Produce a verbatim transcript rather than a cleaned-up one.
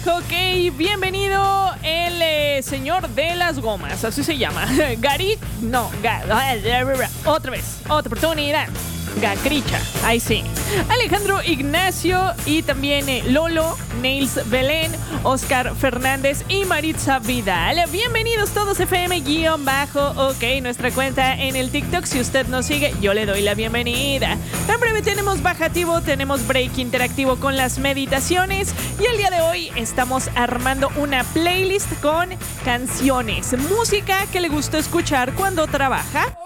Ok, bienvenido el eh, señor de las gomas, así se llama. Gary, no, Ga- otra vez, otra oportunidad. Gacricha, ahí sí. Alejandro Ignacio y también eh, Lolo, Nails Belén, Oscar Fernández y Maritza Vidal. Bienvenidos todos F M-ok, nuestra cuenta en el TikTok. Si usted nos sigue, yo le doy la bienvenida. En breve tenemos bajativo, tenemos break interactivo con las meditaciones y el día de hoy estamos armando una playlist con canciones, música que le gusta escuchar cuando trabaja